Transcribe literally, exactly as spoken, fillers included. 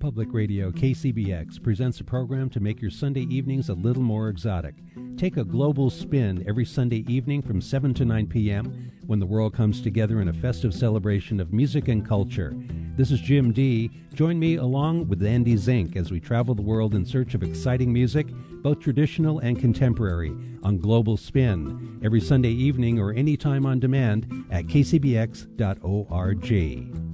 Public Radio, K C B X, presents a program to make your Sunday evenings a little more exotic. Take a global spin every Sunday evening from seven to nine p.m. when the world comes together in a festive celebration of music and culture. This is Jim D. Join me along with Andy Zink as we travel the world in search of exciting music, both traditional and contemporary, on Global Spin, every Sunday evening or anytime on demand at k c b x dot org.